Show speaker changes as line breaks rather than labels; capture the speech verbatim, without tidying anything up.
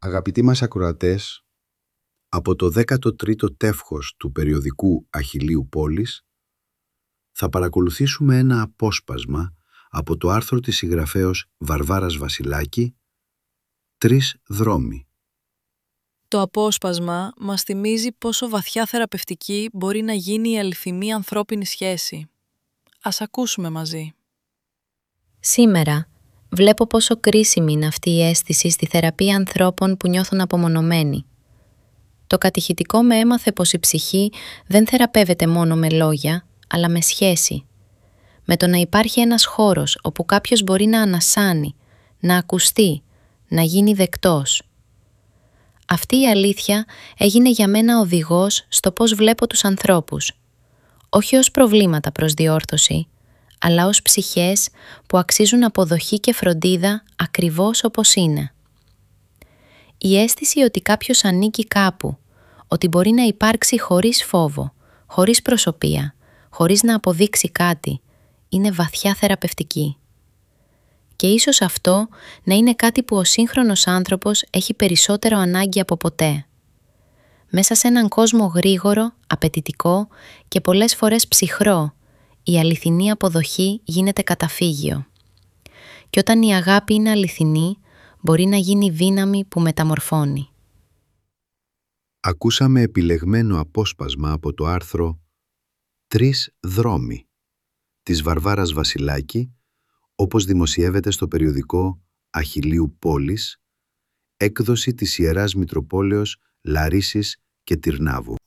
Αγαπητοί μας ακροατές, από το δέκατο τρίτο τεύχος του περιοδικού Αχιλλείου Πόλης θα παρακολουθήσουμε ένα απόσπασμα από το άρθρο της συγγραφέως Βαρβάρας Βασιλάκη «Τρεις δρόμοι».
Το απόσπασμα μας θυμίζει πόσο βαθιά θεραπευτική μπορεί να γίνει η αληθινή ανθρώπινη σχέση. Ας ακούσουμε μαζί.
Σήμερα βλέπω πόσο κρίσιμη είναι αυτή η αίσθηση στη θεραπεία ανθρώπων που νιώθουν απομονωμένοι. Το κατηχητικό με έμαθε πως η ψυχή δεν θεραπεύεται μόνο με λόγια, αλλά με σχέση. Με το να υπάρχει ένας χώρος όπου κάποιος μπορεί να ανασάνει, να ακουστεί, να γίνει δεκτός. Αυτή η αλήθεια έγινε για μένα οδηγός στο πώς βλέπω τους ανθρώπους. Όχι ως προβλήματα προς διόρθωση, αλλά ως ψυχές που αξίζουν αποδοχή και φροντίδα ακριβώς όπως είναι. Η αίσθηση ότι κάποιος ανήκει κάπου, ότι μπορεί να υπάρξει χωρίς φόβο, χωρίς προσωπία, χωρίς να αποδείξει κάτι, είναι βαθιά θεραπευτική. Και ίσως αυτό να είναι κάτι που ο σύγχρονος άνθρωπος έχει περισσότερο ανάγκη από ποτέ. Μέσα σε έναν κόσμο γρήγορο, απαιτητικό και πολλές φορές ψυχρό, η αληθινή αποδοχή γίνεται καταφύγιο. Και όταν η αγάπη είναι αληθινή, μπορεί να γίνει δύναμη που μεταμορφώνει.
Ακούσαμε επιλεγμένο απόσπασμα από το άρθρο «Τρεις δρόμοι» της Βαρβάρας Βασιλάκη, όπως δημοσιεύεται στο περιοδικό Αχιλλείου Πόλης, έκδοση της Ιεράς Μητροπόλεως Λαρίσσης και Τυρνάβου.